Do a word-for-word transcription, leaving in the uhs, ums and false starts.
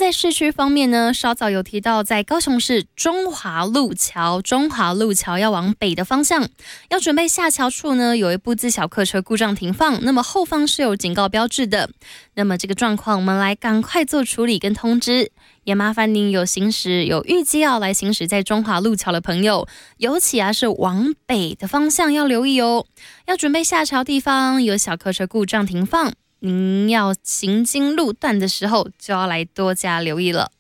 在市区方面呢，稍早有提到，在高雄市中华路桥，中华路桥要往北的方向，要准备下桥处呢，有一部自小客车故障停放，那么后方是有警告标志的。那么这个状况，我们来赶快做处理跟通知。也麻烦您有行驶有预计要来行驶在中华路桥的朋友，尤其啊是往北的方向要留意哦。要准备下桥地方有小客车故障停放，您要行经路段的时候就要来多加留意了。